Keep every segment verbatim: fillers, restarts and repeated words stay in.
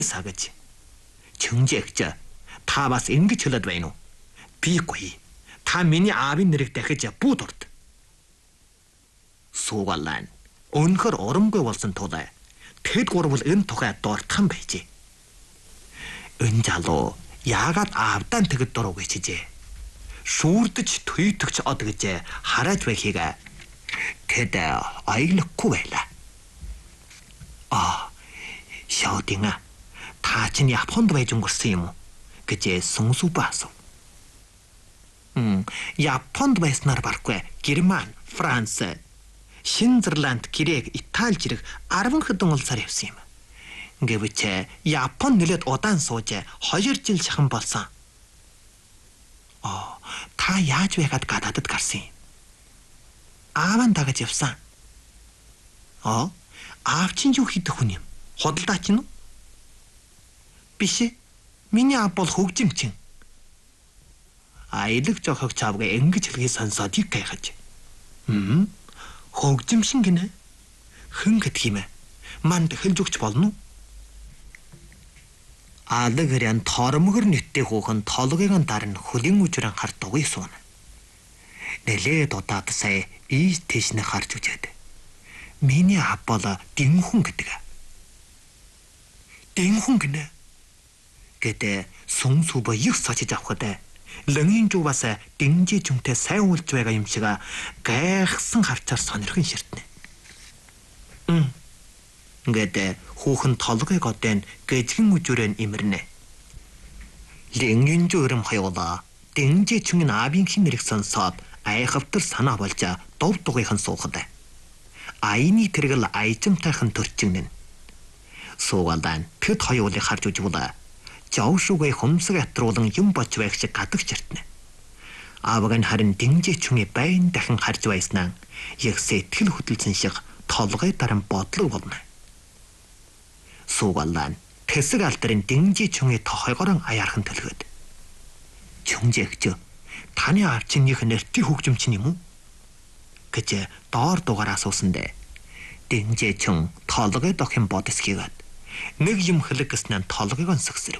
сагаж. Чүнжээгч та бас ингэж хэлээд байна уу? Бигүй. Та миний аавын нэрийг дахиж бүү дурд. Суугалан өнөхөр урамгүй болсон тул тэд гурвал энэ тухай дурдхан байжээ. Энэ залуу яагаад аавдаа тэгэд дуруу гэжээ. Шүүрдэж туйтгч од гэж хараад байхыг тэд аяглахгүй байлаа. А шаудинга та чинь Японд байж өнгөрсөн юм уу гэж Сүнсүбэ асуув. Хм, Японд байснаар барахгүй Герман, Франц, Шинзерланд, Грек, Итали зэрэг арван хэдэн улсаар явсан юм. Гэвч Японд нэлээд удаан сууж хоёр жил шахан болсон. Оо, та яаж байгаад гадаадд гарсан юм? Ааван дагаж явсан. Оо, аав чинь юу хийдэг хүн юм? Худалдаач нь? Биш ээ. Миний аав бол хөгжимчин. Аялаг жохогч аавга ингэж хэлхий сонсоод их гайхаж. Хм. Хөгжимчин гинэ. Хэн гэдэг юм бэ? Манд хэлж өгч болно уу? Алагрын тормогор нэттэй хүүхэн толгойн дарн хөлийн үжрэн харт дугуй суuna. Нэлээд удаад сая ийш тийш нь харж үжээд. Миний аав бол дэнхэн гэдэг. Дэнхэн гинэ. Гэдэг Сүнсүбэ их сочиж авахд Лэнгийн жууваас дэнжи чүнтэй сайн үлж байгаа юм шиг гайхсан хавцаар сонирхон ширтнэ. Хм. Гэдэг хүүхэн толгойг одын гэжгэн үжүрэн имэрнэ. Лэнгийн жуурам хаяла дэнжи чүнгийн аавын хин нэрийг сонсоод айхавтар санаа болж дов дугойхон суухад. Айны тэргэл айжимтайхан төрчигнэн. Суугалдан тэд хоёулыг харж үжигвүлээ. Жавшуугай хумсаг атруулан юм боч байх шиг гадагч иртнэ. Ааваг нь харин дэнжи чүнги байн дахин харж байснаа яг сэтгэл хөдлөсөн шиг толгой даран бодлого болно. Суугалдан тэсэг алдрын дэнжи чүнги тохойгорон аяархан төлгөөд. Чүнжээгч таны аав чинь их нэртэй хөгжимчин юм уу? Гэж доор дугаар асуусандэ. Дэнжи чүн толгой дохин бодос хийгээд нэг юм хэлэг гэснээр толгойг өнсгсэрв.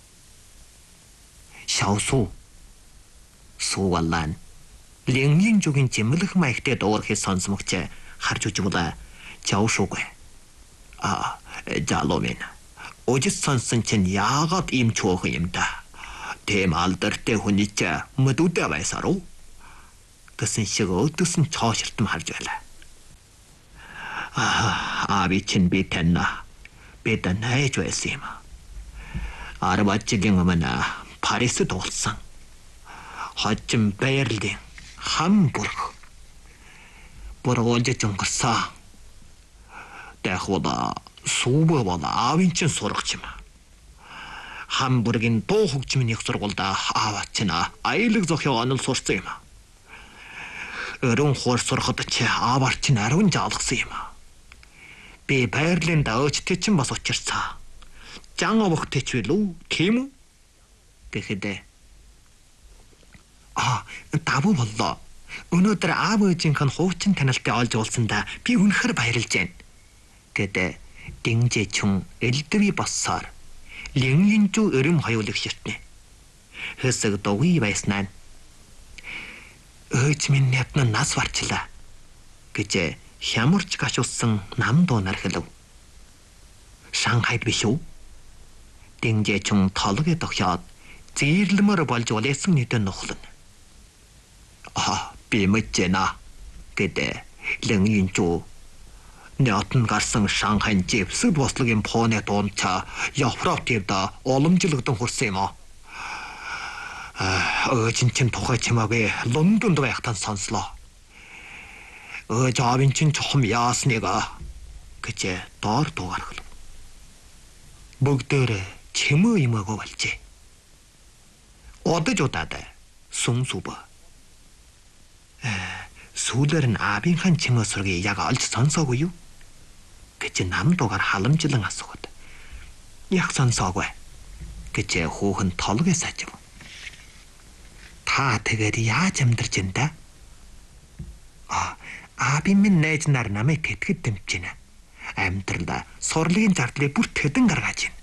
Шаусу. Суугалан Лэнгийн жугийн жимлэх маягтай дуурхыг сонсмогч харж үжигвүлээ. Жавшуугүй. А жаломин. Ожис сонсон чинь яагаад ийм чөөх юм да? Тэм алдартай хүний ч мэдүүдэ байсаруу. Гэсэн шиг өөдөөсөн цооширтм харж байлаа. Аа, аби чин би танна. Бид найж байсан юм. Арвачгийн өмнө Парист дуулсан. Хожим Берлин, Хамбург. Боргоолж өнгөрсөн. Дахвала Сүбэ бол аавын чин сурагч юм. Хамбургийн дуу хөгжмийн их сургуульд аавч чинь аялаг зохио онол сурсан юм. Өрөн хуур сурахад ч аавар чинь ариун жаалгсан юм. Би Берлинд өөчтэй чинь бас учирсан. Жан овогтэй ч билүү, тийм үү? Гэхэд а давуу боллоо. Өнөөдөр аав ээжийнхэн хуучин танилтыг олж уулсандаа би үнэхээр баярлж байна. Гэдэг дэнжи чүн элдви боссоор Лэнгийн жуу өрөм хоёулыг ширтнэ. Хэсэг дугуй байснаа өөж минь ятна нас барчлаа гэж хямарч гашуулсан нам дуунаар хэлв. Шанхайд биш үү? Дэнжи чүн толгой дохиод зээрлэмээр болж улайсан нийтэн нухлана. А би мэджэна гэдэг Лэнгийн жуу Нятан гарсан Шанхайн живсэг бослогийн пооны дуунчаа Европтивда уламжлагдсан хүрсэн юм аа. Өөжин чин тухай чимээгүй Лондонд байхтан сонслоо. Өөж аавын чин чухам яасныг гэж доор дуугаар хэлв. Бүгдээр чимээ юмаагүй болжээ. Одож удаад Сүнсүбэ. Сүүлээр нь аавынхан чимээ сургийг яг олж сонсоогүй юу? Гэж нам дугаар халамжлан асууад. Яг сонсоогүй гэж хүүхэн толгой саажив. Та тэгээд яаж амьдарч энэ да? А аби минь найз нар намайг тэтгэд дэмжиж байна. Амьдралаа сурлагын зардлыг бүр тэдэн гаргаж байна.